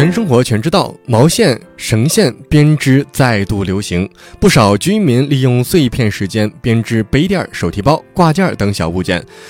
全生活全知道，毛线、绳线编织再度流行，不少居民利用碎片时间编织杯垫、手提包、挂件等小物件，